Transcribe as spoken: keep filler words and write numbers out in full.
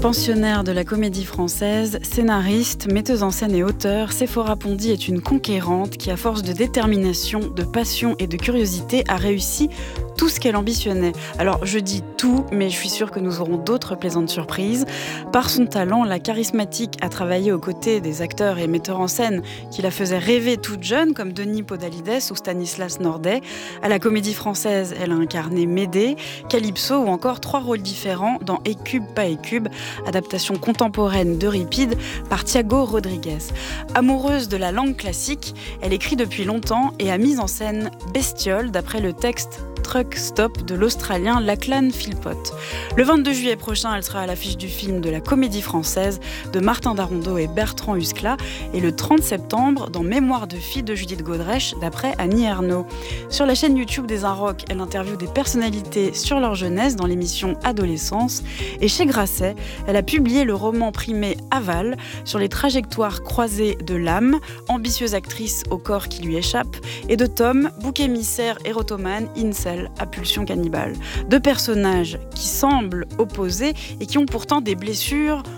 Pensionnaire de la Comédie Française, scénariste, metteuse en scène et auteure, Séphora Pondy est une conquérante qui, à force de détermination, de passion et de curiosité, a réussi tout ce qu'elle ambitionnait. Alors, je dis tout, mais je suis sûre que nous aurons d'autres plaisantes surprises. Par son talent, la charismatique a travaillé aux côtés des acteurs et metteurs en scène qui la faisaient rêver toute jeune, comme Denis Podalides ou Stanislas Nordet. À la Comédie Française, elle a incarné Médée, Calypso ou encore trois rôles différents dans Écube, pas Écube, adaptation contemporaine d'Euripide par Thiago Rodriguez. Amoureuse de la langue classique, elle écrit depuis longtemps et a mis en scène Bestiole d'après le texte Truck Stop de l'Australien Lachlan Philpott. Le vingt-deux juillet prochain, elle sera à l'affiche du film de la Comédie Française de Martin Darondeau et Bertrand Huskla, et le trente septembre dans Mémoire de fille de Judith Godrèche d'après Annie Ernaux. Sur la chaîne YouTube des Inrocks, elle interviewe des personnalités sur leur jeunesse dans l'émission Adolescence, et chez Grasset, elle a publié le roman primé Aval sur les trajectoires croisées de l'âme, ambitieuse actrice au corps qui lui échappe, et de Tom, bouc émissaire érotomane, incel à pulsion cannibale. Deux personnages qui semblent opposés et qui ont pourtant des blessures